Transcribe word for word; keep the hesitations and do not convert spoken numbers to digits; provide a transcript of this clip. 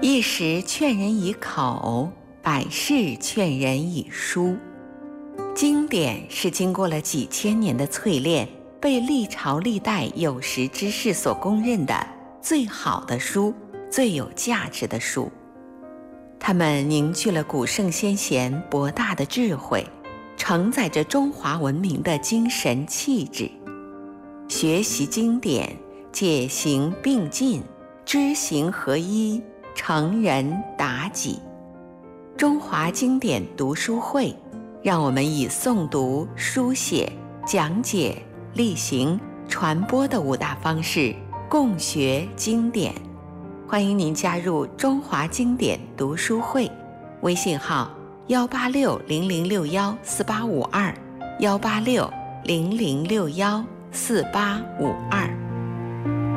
一时劝人以口，百世劝人以书。经典是经过了几千年的淬炼，被历朝历代有识之士所公认的最好的书，最有价值的书。它们凝聚了古圣先贤博大的智慧，承载着中华文明的精神气质。学习经典，解行并进，知行合一，成人达己。中华经典读书会，让我们以诵读、书写、讲解、例行、传播的五大方式共学经典。欢迎您加入中华经典读书会，微信号幺八六零零六幺四八五二，幺八六零零六幺四八五二。